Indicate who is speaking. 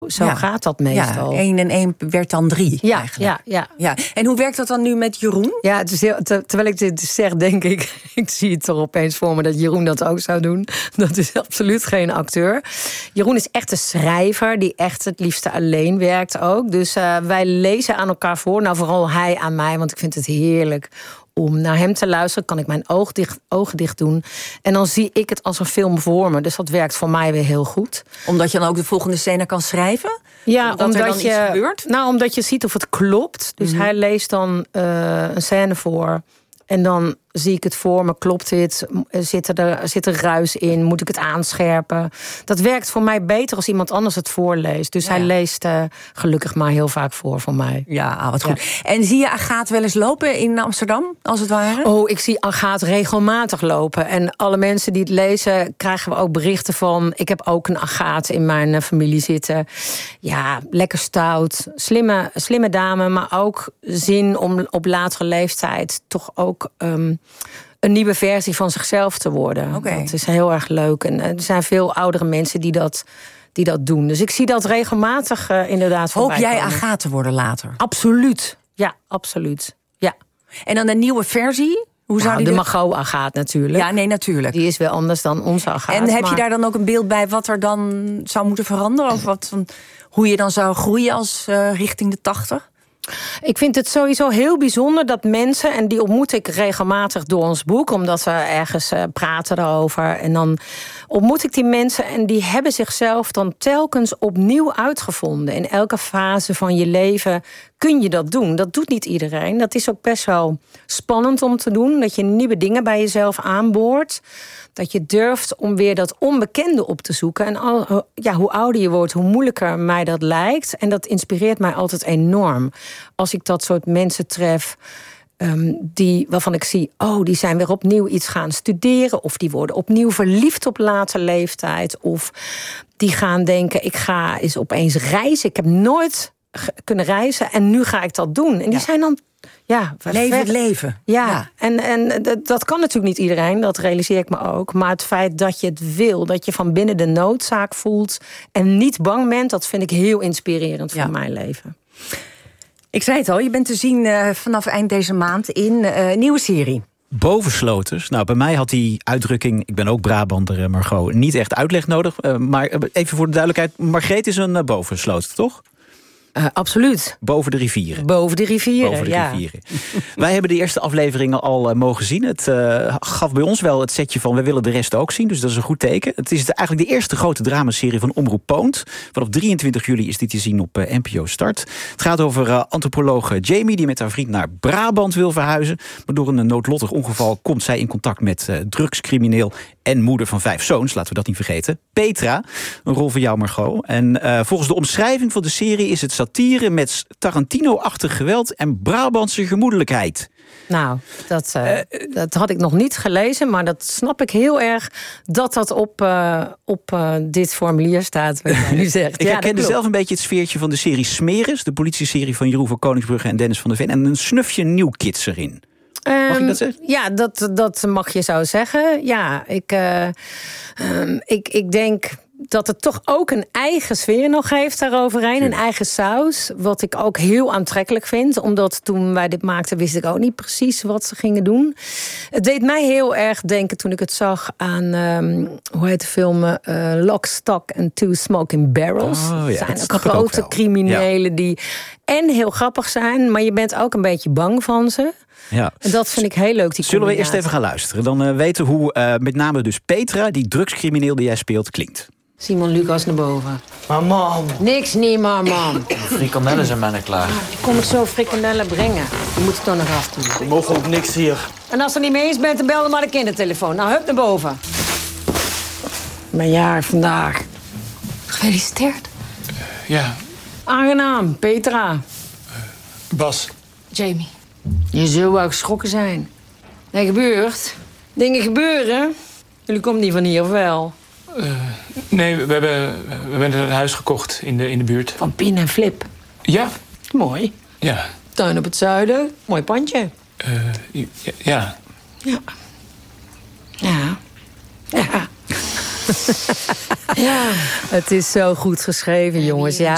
Speaker 1: Zo gaat dat meestal.
Speaker 2: Ja, 1 en 1 werd dan 3 eigenlijk.
Speaker 1: Ja.
Speaker 2: En hoe werkt dat dan nu met Jeroen?
Speaker 1: Ja, het is terwijl ik dit zeg, denk ik zie het toch opeens voor me dat Jeroen dat ook zou doen. Dat is absoluut geen acteur. Jeroen is echt een schrijver die echt het liefste alleen werkt ook. Dus wij lezen aan elkaar voor. Nou, vooral hij aan mij, want ik vind het heerlijk om naar hem te luisteren. Kan ik mijn ogen dicht doen. En dan zie ik het als een film voor me. Dus dat werkt voor mij weer heel goed.
Speaker 2: Omdat je dan ook de volgende scène kan schrijven?
Speaker 1: Ja,
Speaker 2: omdat er dan iets gebeurt?
Speaker 1: Nou, omdat je ziet of het klopt. Dus hij leest dan een scène voor. En dan zie ik het voor me, klopt dit? Zit er ruis in? Moet ik het aanscherpen? Dat werkt voor mij beter als iemand anders het voorleest. Dus hij leest gelukkig maar heel vaak voor mij.
Speaker 2: Ja, wat goed. Ja. En zie je Agathe wel eens lopen in Amsterdam, als het ware?
Speaker 1: Oh, ik zie Agathe regelmatig lopen. En alle mensen die het lezen, krijgen we ook berichten van... ik heb ook een Agathe in mijn familie zitten. Ja, lekker stout. Slimme dame, maar ook zin om op latere leeftijd... toch ook een nieuwe versie van zichzelf te worden.
Speaker 2: Okay.
Speaker 1: Dat is heel erg leuk. En er zijn veel oudere mensen die dat doen. Dus ik zie dat regelmatig inderdaad voorbij
Speaker 2: komen. Hoop jij
Speaker 1: komen.
Speaker 2: Agathe worden later?
Speaker 1: Absoluut. Ja, absoluut. Ja.
Speaker 2: En dan een nieuwe versie? Hoe zou die
Speaker 1: de Margot Agathe natuurlijk.
Speaker 2: Ja, nee, natuurlijk.
Speaker 1: Die is wel anders dan onze Agathe.
Speaker 2: En heb je daar dan ook een beeld bij wat er dan zou moeten veranderen? Of hoe je dan zou groeien als richting de 80?
Speaker 1: Ik vind het sowieso heel bijzonder dat mensen... en die ontmoet ik regelmatig door ons boek... omdat we ergens praten erover. En dan ontmoet ik die mensen... en die hebben zichzelf dan telkens opnieuw uitgevonden. In elke fase van je leven kun je dat doen. Dat doet niet iedereen. Dat is ook best wel spannend om te doen. Dat je nieuwe dingen bij jezelf aanboort. Dat je durft om weer dat onbekende op te zoeken. En hoe ouder je wordt, hoe moeilijker mij dat lijkt. En dat inspireert mij altijd enorm. Als ik dat soort mensen tref... waarvan ik zie, die zijn weer opnieuw iets gaan studeren... of die worden opnieuw verliefd op latere leeftijd... of die gaan denken, ik ga eens opeens reizen. Ik heb nooit kunnen reizen en nu ga ik dat doen. En die zijn dan... Ja,
Speaker 2: leven het leven.
Speaker 1: Ja. En dat kan natuurlijk niet iedereen, dat realiseer ik me ook. Maar het feit dat je het wil, dat je van binnen de noodzaak voelt... en niet bang bent, dat vind ik heel inspirerend voor mijn leven.
Speaker 2: Ik zei het al, je bent te zien vanaf eind deze maand in een nieuwe serie.
Speaker 3: Bovensloters. Nou, bij mij had die uitdrukking... ik ben ook Brabander, Margot, niet echt uitleg nodig. Maar even voor de duidelijkheid... Margreet is een bovensloter, toch?
Speaker 1: Absoluut.
Speaker 3: Boven de rivieren.
Speaker 1: Boven de rivieren.
Speaker 3: Wij hebben de eerste afleveringen al mogen zien. Het gaf bij ons wel het setje van... we willen de rest ook zien, dus dat is een goed teken. Het is eigenlijk de eerste grote dramaserie van Omroep Poont. Vanaf 23 juli is die te zien op NPO Start. Het gaat over antropoloog Jamie... die met haar vriend naar Brabant wil verhuizen. Maar door een noodlottig ongeval komt zij in contact met drugscrimineel... en moeder van 5 zoons, laten we dat niet vergeten. Petra, een rol voor jou, Margot. En volgens de omschrijving van de serie is het satire met Tarantino-achtig geweld en Brabantse gemoedelijkheid.
Speaker 1: Nou, dat had ik nog niet gelezen, maar dat snap ik heel erg dat op dit formulier staat, wat jij nu zegt.
Speaker 3: Ik herkende zelf een beetje het sfeertje van de serie Smeris, de politieserie van Jeroen van Koningsbrugge en Dennis van der Ven, en een snufje New Kids erin. Mag ik dat zeggen?
Speaker 1: Ja, dat mag je zo zeggen. Ja, ik denk dat het toch ook een eigen sfeer nog heeft daaroverheen. Een eigen saus, wat ik ook heel aantrekkelijk vind. Omdat toen wij dit maakten, wist ik ook niet precies wat ze gingen doen. Het deed mij heel erg denken toen ik het zag aan... hoe heet de film? Lock, Stock and Two Smoking Barrels.
Speaker 3: Oh, ja,
Speaker 1: zijn ook grote criminelen die en heel grappig zijn... maar je bent ook een beetje bang van ze.
Speaker 3: Ja.
Speaker 1: En dat vind ik heel leuk, die
Speaker 3: Zullen we eerst even gaan luisteren? Dan weten hoe met name dus Petra, die drugscrimineel die jij speelt, klinkt.
Speaker 1: Simon Lucas naar boven.
Speaker 4: Maar mam.
Speaker 1: Niks niet, maar mam.
Speaker 4: Frikandellen zijn bijna klaar.
Speaker 1: Kom ik zo frikandellen brengen? Die moet ik toch nog afdoen.
Speaker 4: We mogen ook niks hier.
Speaker 1: En als je er niet mee eens bent, dan bel dan maar de kindertelefoon. Nou, hup naar boven. Mijn jaar vandaag.
Speaker 5: Gefeliciteerd.
Speaker 4: Ja.
Speaker 1: Aangenaam, Petra.
Speaker 4: Bas.
Speaker 5: Jamie.
Speaker 1: Je zult wel geschrokken zijn. Nee, gebeurt. Dingen gebeuren. Jullie komen niet van hier, of wel?
Speaker 4: Nee, we hebben een huis gekocht in de buurt.
Speaker 1: Van Pien en Flip.
Speaker 4: Ja.
Speaker 1: Mooi.
Speaker 4: Ja.
Speaker 1: Tuin op het zuiden. Mooi pandje.
Speaker 4: Ja.
Speaker 1: Ja. Ja. Ja. Ja. Het is zo goed geschreven, jongens. Ja.